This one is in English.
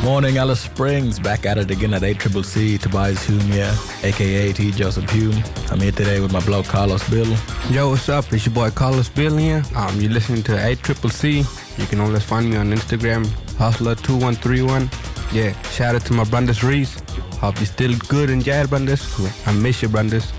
Morning, Alice Springs. Back at it again at ACCC. Tobias Hume here, a.k.a. T. Joseph Hume. I'm here today with my bloke, Carlos Bill. Yo, what's up? It's your boy, Carlos Bill here. You're listening to ACCC. You can always find me on Instagram, Hustler2131. Yeah, shout out to my brothers Reese. Hope you're still good and jail, brothers. I miss you, brothers.